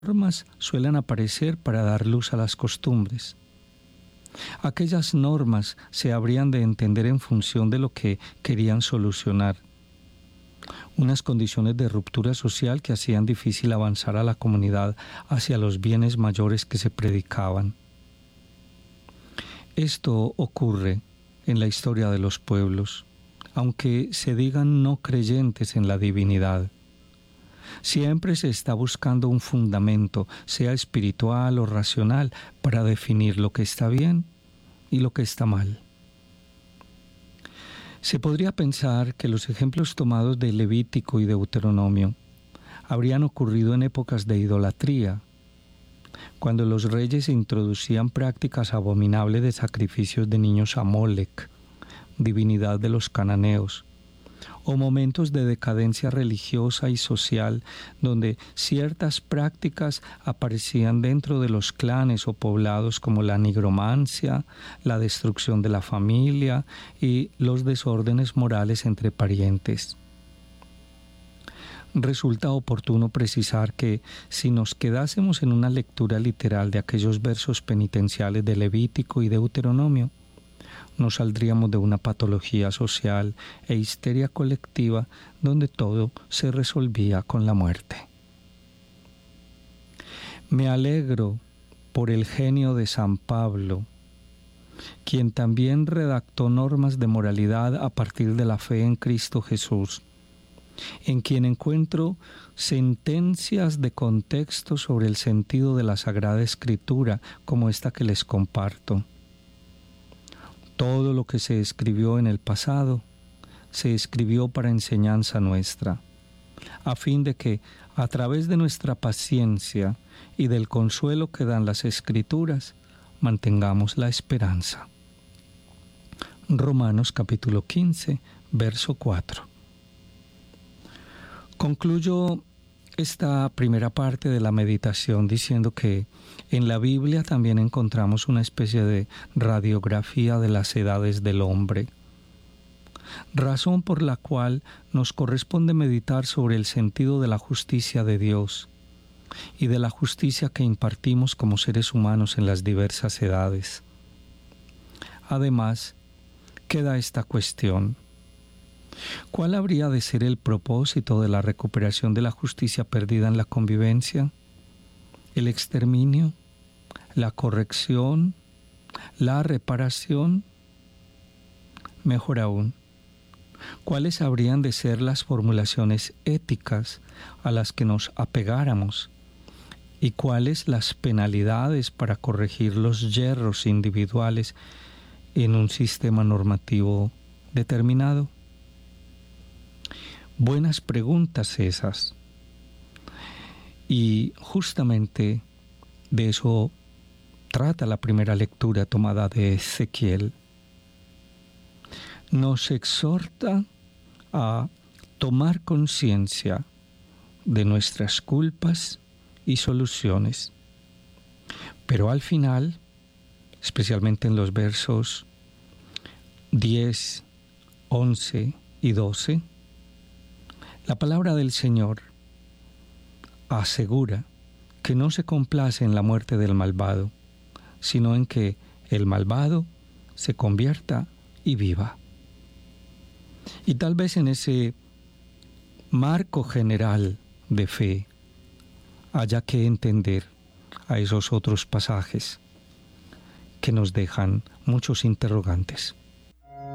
Normas suelen aparecer para dar luz a las costumbres. Aquellas normas se habrían de entender en función de lo que querían solucionar. Unas condiciones de ruptura social que hacían difícil avanzar a la comunidad hacia los bienes mayores que se predicaban. Esto ocurre en la historia de los pueblos, aunque se digan no creyentes en la divinidad. Siempre se está buscando un fundamento, sea espiritual o racional, para definir lo que está bien y lo que está mal. Se podría pensar que los ejemplos tomados de Levítico y Deuteronomio habrían ocurrido en épocas de idolatría, cuando los reyes introducían prácticas abominables de sacrificios de niños a Molec, divinidad de los cananeos, o momentos de decadencia religiosa y social donde ciertas prácticas aparecían dentro de los clanes o poblados, como la nigromancia, la destrucción de la familia y los desórdenes morales entre parientes. Resulta oportuno precisar que si nos quedásemos en una lectura literal de aquellos versos penitenciales de Levítico y Deuteronomio, no saldríamos de una patología social e histeria colectiva donde todo se resolvía con la muerte. Me alegro por el genio de San Pablo, quien también redactó normas de moralidad a partir de la fe en Cristo Jesús, en quien encuentro sentencias de contexto sobre el sentido de la Sagrada Escritura, como esta que les comparto. Todo lo que se escribió en el pasado se escribió para enseñanza nuestra, a fin de que, a través de nuestra paciencia y del consuelo que dan las Escrituras, mantengamos la esperanza. Romanos capítulo 15, verso 4. Concluyo esta primera parte de la meditación diciendo que en la Biblia también encontramos una especie de radiografía de las edades del hombre, razón por la cual nos corresponde meditar sobre el sentido de la justicia de Dios y de la justicia que impartimos como seres humanos en las diversas edades. Además, queda esta cuestión: ¿cuál habría de ser el propósito de la recuperación de la justicia perdida en la convivencia? ¿El exterminio? ¿La corrección? ¿La reparación? Mejor aún, ¿cuáles habrían de ser las formulaciones éticas a las que nos apegáramos? ¿Y cuáles las penalidades para corregir los yerros individuales en un sistema normativo determinado? Buenas preguntas esas. Y justamente de eso trata la primera lectura tomada de Ezequiel. Nos exhorta a tomar conciencia de nuestras culpas y soluciones. Pero al final, especialmente en los versos 10, 11 y 12, la palabra del Señor asegura que no se complace en la muerte del malvado, sino en que el malvado se convierta y viva. Y tal vez en ese marco general de fe haya que entender a esos otros pasajes que nos dejan muchos interrogantes.